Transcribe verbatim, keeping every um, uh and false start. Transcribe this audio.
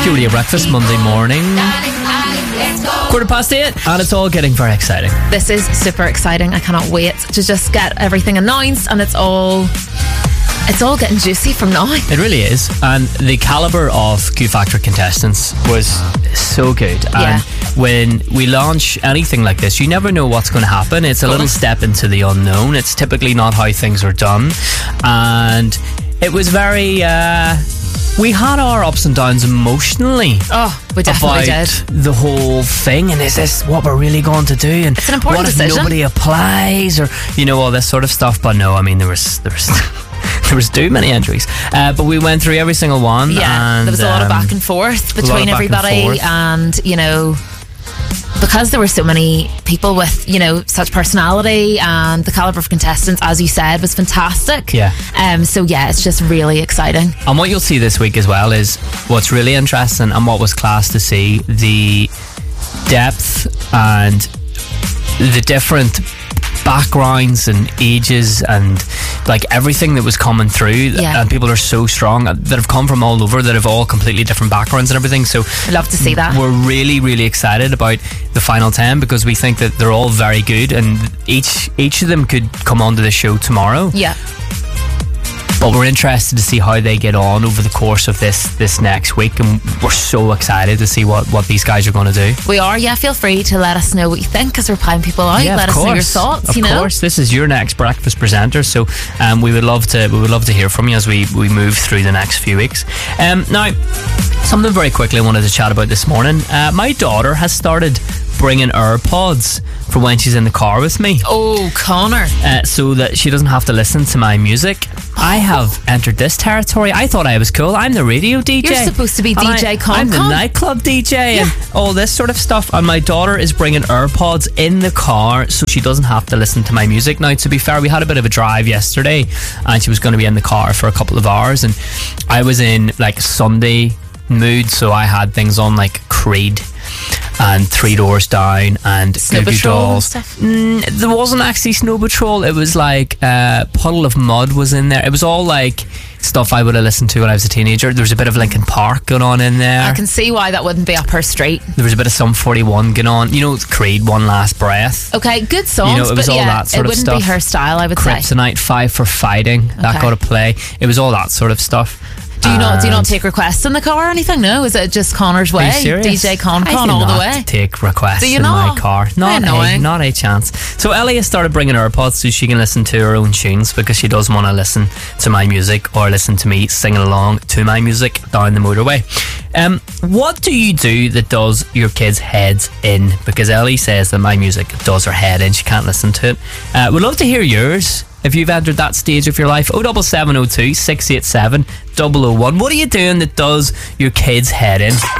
Pure Radio Breakfast, Monday morning. Quarter past eight, and it's all getting very exciting. This is super exciting. I cannot wait to just get everything announced, and it's all it's all getting juicy from now. It really is. And the calibre of Q Factor contestants was so good. Yeah. And when we launch anything like this, you never know what's going to happen. It's a little step into the unknown. It's typically not how things are done. And it was very... Uh, we had our ups and downs emotionally. Oh, we definitely about did. The whole thing, and is this what we're really going to do? And it's an important what if decision. Nobody applies, or you know, all this sort of stuff. But no, I mean, there was there was there was too many entries. Uh, but we went through every single one. Yeah, and, there was a lot of um, back and forth between back and everybody, forth. and you know, because there were so many people with, you know, such personality, and the calibre of contestants, as you said, was fantastic. Yeah. Um. So yeah, it's just really exciting. And what you'll see this week as well is what's really interesting, and what was class to see, the depth and the different backgrounds and ages and like everything that was coming through. Yeah. And people are so strong that have come from all over, that have all completely different backgrounds and everything. So I'd love to see that. We're really really excited about the final ten, because we think that they're all very good, and each each of them could come onto the show tomorrow. Yeah. But we're interested to see how they get on over the course of this this next week, and we're so excited to see what, what these guys are going to do. We are, yeah. Feel free to let us know what you think, because we're playing people out. Yeah, let of us know your course. thoughts. Of you know, course, this is your next breakfast presenter, so um, we would love to we would love to hear from you as we, we move through the next few weeks. Um, now, something very quickly I wanted to chat about this morning. Uh, my daughter has started bringing AirPods for when she's in the car with me. Oh, Connor. Uh, so that she doesn't have to listen to my music. I have entered this territory. I thought I was cool. I'm the radio D J. You're supposed to be And D J I, Con I'm the Con. nightclub D J, Yeah. and all this sort of stuff. And my daughter is bringing AirPods in the car so she doesn't have to listen to my music. Now, to be fair, we had a bit of a drive yesterday, and she was going to be in the car for a couple of hours, and I was in like Sunday mood, so I had things on like Creed and Three Doors Down and Snow Goo Goo Patrol and Dolls. stuff? Mm, there wasn't actually Snow Patrol. It was like uh, Puddle of Mud was in there. It was all like stuff I would have listened to when I was a teenager. There was a bit of Linkin Park going on in there. I can see why that wouldn't be up her street. There was a bit of Sum forty-one going on. You know, Creed, One Last Breath. Okay, good songs, You know, it was but all yeah, that sort it of wouldn't stuff. be her style, I would say. Kryptonite, Five for Fighting. That Okay. got to play. It was all that sort of stuff. Do you not do you not And- take requests in the car or anything? No, is it just Connor's Are way? you serious? D J Con I Con do all not the way. take requests Do you in not? my car. Not a, annoying. not a chance. So Ellie has started bringing AirPods so she can listen to her own tunes, because she doesn't want to listen to my music or listen to me singing along to my music down the motorway. Um, what do you do that does your kids' heads in? Because Ellie says that my music does her head in. She can't listen to it. Uh, we'd love to hear yours. If you've entered that stage of your life, oh seven seven oh two, six eight seven, double oh one. What are you doing that does your kids' head in?